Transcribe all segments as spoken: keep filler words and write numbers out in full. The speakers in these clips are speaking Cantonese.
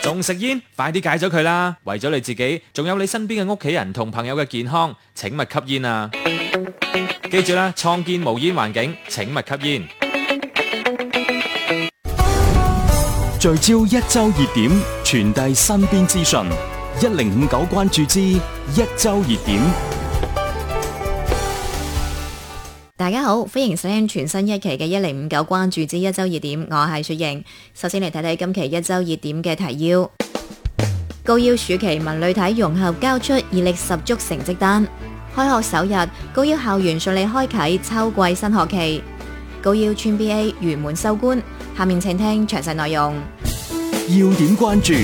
仲食煙，快啲戒咗佢啦！為咗你自己，仲有你身邊嘅屋企人同朋友嘅健康，請勿吸煙啊！記住啦，創建無煙環境，請勿吸煙。 聚焦一周熱點，傳遞身邊資訊。一零五九關注之一周熱點。 大家好，歡迎收聽全新一期嘅一零五九關注之一周熱點，我係雪瑩。首先嚟睇睇今期一周熱點嘅提要。高腰暑期文旅體融合交出熱力十足成績單。開學首日，高腰校園順利開啟秋季新學期。高腰村 B A 圓滿收官。下面請聽詳細內容。 要點關注。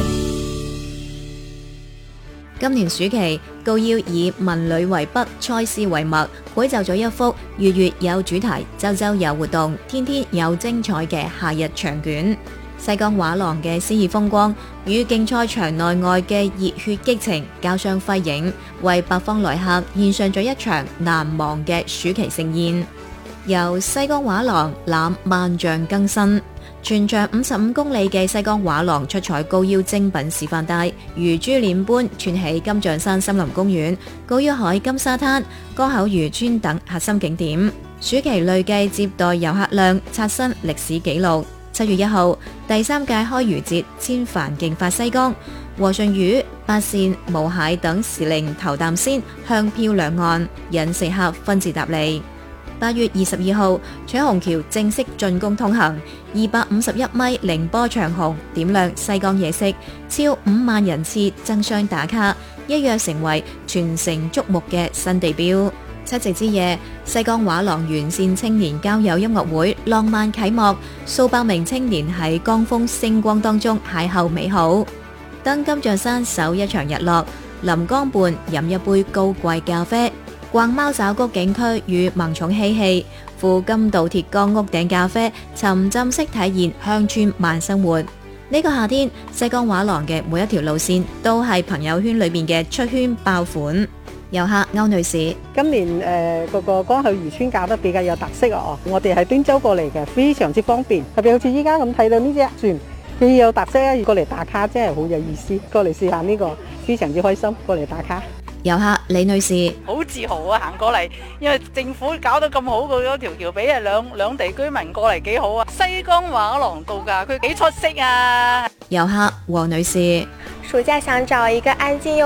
今年暑期，高腰以文旅為筆，賽事為墨，繪就咗一幅月月有主題、周周有活動、天天有精彩嘅夏日長卷。西江畫廊嘅詩意風光與競賽場內外嘅熱血激情交相輝映，為北方來客獻上咗一場難忘嘅暑期盛宴。由西江畫廊攬萬象更新。全長五十五公里嘅西江畫廊出採高腰精品示範帶，如珠鏈般串起金象山森林公園、高腰海金沙灘、江口漁村等核心景點。暑期累計接待遊客量刷新歷史紀錄。七月一號，第三屆開漁節千帆競發西江，和順魚、八扇、毛蟹等時令頭啖先香飄兩岸，引食客紛至沓嚟。八月二十二號，彩虹橋正式進攻通行，二百五十一米凌波長虹點亮西江夜色，超五萬人次爭相打卡，一躍成為全城矚目嘅新地標。七夕之夜，西江畫廊完善青年交友音樂會浪漫啟幕，數百名青年喺江風星光當中邂逅美好。登金象山首一場日落，臨江畔飲一杯高貴咖啡。逛貓爪谷景區與萌寵嬉戲，赴金道鐵崗屋頂咖啡，沉浸式體驗鄉村慢生活。呢、這個夏天，西江畫廊嘅每一條路線都係朋友圈裏面嘅出圈爆款。遊客歐女士， 今年誒嗰、呃那個江口漁村搞得比較有特色哦，我哋係汀州過嚟嘅，非常之方便，特別好似依家咁睇到呢隻船，幾有特色啊！過嚟打卡真係好有意思，過嚟試下呢、這個，非常之開心，過嚟打卡。 遊客李女士， 好自豪啊！行過嚟，因為政府搞得咁好，佢嗰條橋俾啊兩兩地居民過嚟幾好啊！西江畫廊度假區幾出色啊！ 遊客黃女士， 暑假想找一個安靜又